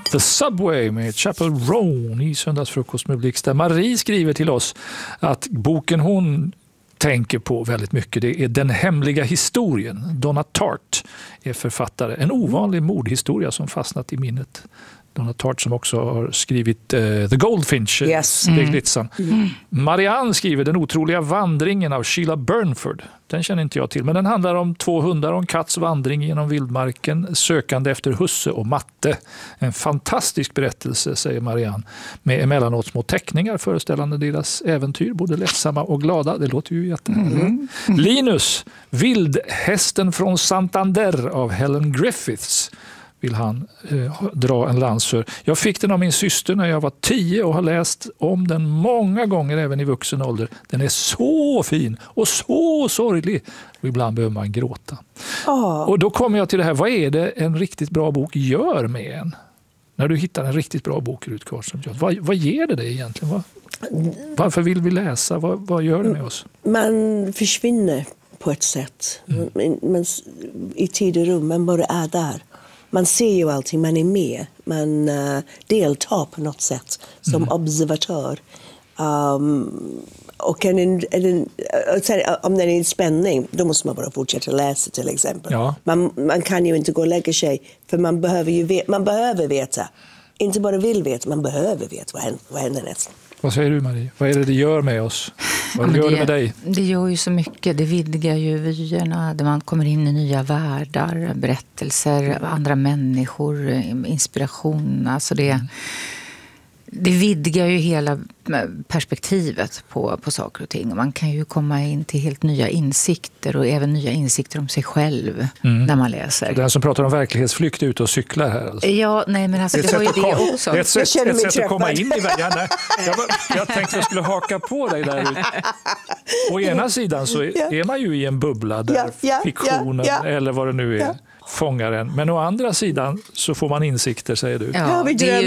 The Subway med Chappell Roan i Söndagsfrukost med Blixt. Där Marie skriver till oss att boken hon tänker på väldigt mycket, det är Den hemliga historien. Donna Tartt är författare. En ovanlig mordhistoria som fastnat i minnet. Donna Tartt som också har skrivit The Goldfinch, Stiglitzan. Marianne skriver Den otroliga vandringen av Sheila Burnford. Den känner inte jag till, men den handlar om 2 hundar och en katts vandring genom vildmarken, sökande efter husse och matte. En fantastisk berättelse, säger Marianne, med emellanåt små teckningar föreställande deras äventyr, både lättsamma och glada. Det låter ju jättehärligt. Linus, Vildhästen från Santander av Helen Griffiths vill han dra en lans för. Jag fick den av min syster när jag var 10 och har läst om den många gånger även i vuxen ålder. Den är så fin och så sorglig och ibland behöver man gråta. Och då kommer jag till det här, vad är det en riktigt bra bok gör med en? När du hittar en riktigt bra bok, Rut Karlsson, vad ger det dig egentligen? Varför vill vi läsa? Vad gör det med oss? Man försvinner på ett sätt. Man, i tid och rum, man bara är där. Man ser ju allting, man är med. Man deltar på något sätt som observatör. Och om den är en spänning, då måste man bara fortsätta läsa till exempel. Ja. Man kan ju inte gå och lägga sig, för man behöver veta. Inte bara vill veta, man behöver veta vad händer nästan. Vad säger du, Marie? Vad är det gör med oss? Vad gör det med dig? Det gör ju så mycket. Det vidgar ju vyerna. Där man kommer in i nya världar, berättelser, andra människor, inspiration. Alltså det vidgar ju hela perspektivet på saker och ting. Man kan ju komma in till helt nya insikter och även nya insikter om sig själv när man läser. Den som pratar om verklighetsflykt är ute och cyklar här. Alltså. Ja, nej men alltså det var ju det också. Det är ett sätt att komma in i världen. Jag tänkte att jag skulle haka på dig där. Å ena sidan så är man ju i en bubbla där fiktionen eller vad det nu är fångar en. Men å andra sidan så får man insikter, säger du. Ja,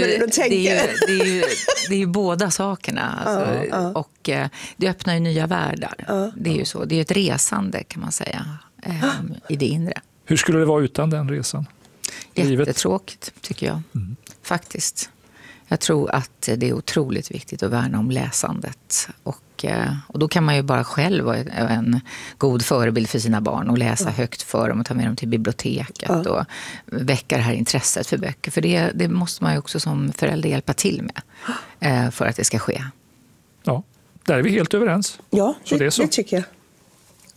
det är ju båda sakerna. Alltså, och det öppnar ju nya världar. Det är ju så. Det är ju ett resande, kan man säga, i det inre. Hur skulle det vara utan den resan? Jättetråkigt, tycker jag. Faktiskt. Jag tror att det är otroligt viktigt att värna om läsandet. Och då kan man ju bara själv vara en god förebild för sina barn och läsa högt för dem och ta med dem till biblioteket och väcka det här intresset för böcker. För det måste man ju också som förälder hjälpa till med för att det ska ske. Ja, där är vi helt överens. Ja, så det är så. Det tycker jag.